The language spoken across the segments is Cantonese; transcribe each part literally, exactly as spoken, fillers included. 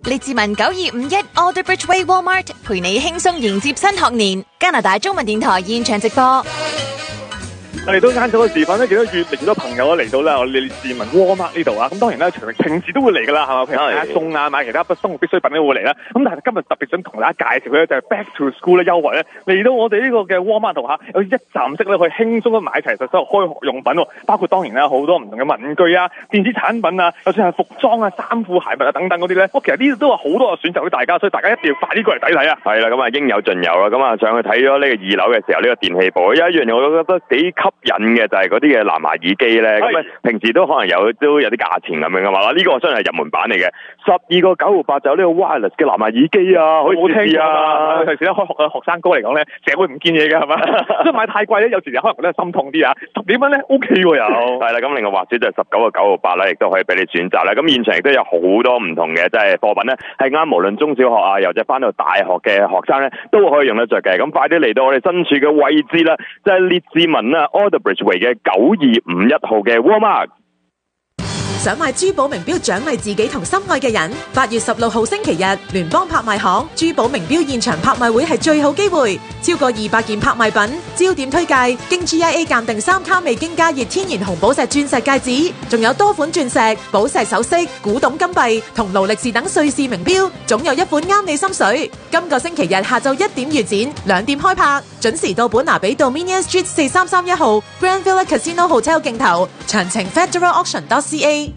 列治文九二五一 Alderbridge Way Walmart 陪你輕鬆迎接新學年。加拿大中文電台現場直播。 我哋都晏晝嘅時分咧，見到越嚟越多朋友咧嚟到咧我哋列治文 Walmart 呢度啊。咁當然咧，平時都會嚟噶啦，係嘛？平時買餸啊，買其他生活必需品都會嚟啦。咁但係今日特別想同大家介紹咧，就係 Back to School 咧優惠咧，嚟到我哋呢個嘅 Walmart 度嚇，有一站式咧去輕鬆咁買齊晒所有開學用品喎，包括當然啦好多唔同嘅文具啊、電子產品啊，就算係服裝啊、衫褲鞋襪啊等等嗰啲咧，我其實呢度都有好多嘅選擇俾大家，所以大家一定要快啲過嚟睇睇啊！係啦，咁啊應有盡有啦。咁啊上去睇咗呢個二樓嘅時候，呢、呢個電器部有一樣嘢我都覺得幾吸引嘅，就係嗰啲嘅藍牙耳機咧。咁啊平時都可能有都有啲價錢咁樣嘅嘛。呢、呢個我相信係入門版嚟嘅，十二個九毫八就有呢個 wireless 嘅藍牙耳機啊，好聽啊！尤其是咧開學嘅學生哥嚟講咧，成日會唔見嘢嘅係嘛？即係買太貴咧，有時可能覺得心痛啲啊。十幾蚊咧 OK 喎又。係啦，咁另外或者就係十九個九毫八啦，亦都可以俾你選擇啦。咁現場亦都有好多唔同嘅即係貨品咧，係啱無論中小學啊，又或者翻到大學嘅學生咧，都可以用得着嘅。咁快啲嚟到我哋身處嘅位置啦，就係、是、列治文啊 Alderbridge Way 嘅九二五一號嘅 Walmart。 想買珠寶名錶獎勵自己同心愛嘅人，八月十六號星期日，聯邦拍賣行珠寶名錶現場拍賣會係最好機會，超過二百件拍賣品，焦點推介經 G I A 鑑定三卡未經加熱天然紅寶石鑽石戒指，仲有多款鑽石、寶石首飾、古董金幣同勞力士等瑞士名錶，總有一款啱你心水。今個星期日下晝一點預展，兩點開拍，準時到本拿比道 Dominion Street 四三三一號 Grand Villa Casino Hotel 鏡頭，詳情 Federal Auction dot C A。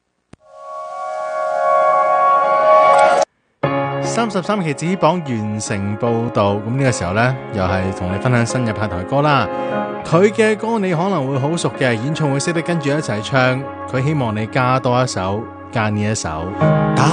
三十三期子榜完成報導，咁呢個時候呢，又係同你分享新嘅派台歌啦。佢嘅歌你可能會好熟嘅，演唱會識得跟住一齊唱。佢希望你加多一首，加呢一首。